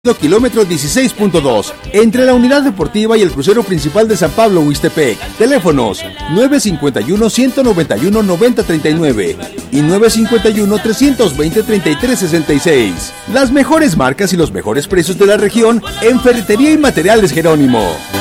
kilómetro 16.2, entre la unidad deportiva y el crucero principal de San Pablo, Huixtepec. Teléfonos 951-191-9039 y 951-320-3366. Las mejores marcas y los mejores precios de la región en Ferretería y Materiales Jerónimo.